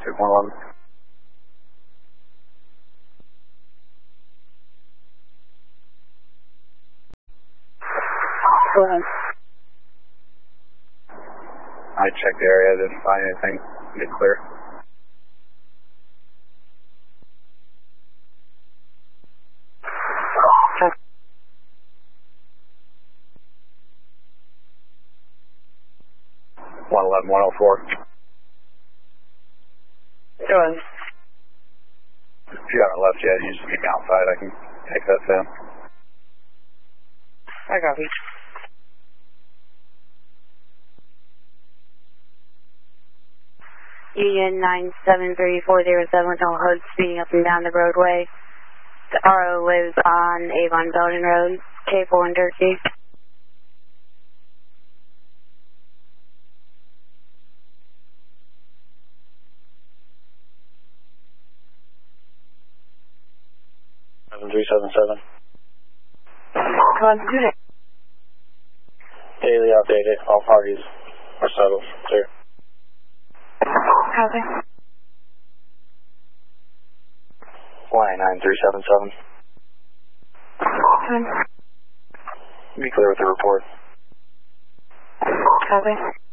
111. Go ahead. I checked the area, didn't find anything. Get clear. Okay. One 104. Go ahead. If you haven't left yet, you just meet me outside. I can take that down. I copy. Union 973-407 with no HUD speeding up and down the roadway. The RO lives on Avon Belden Road, K4 in Turkey. Seven 377. Come on, do it. Daily updated. All parties are settled. Clear. Copy. 19377. Come on. Be clear with the report. Copy.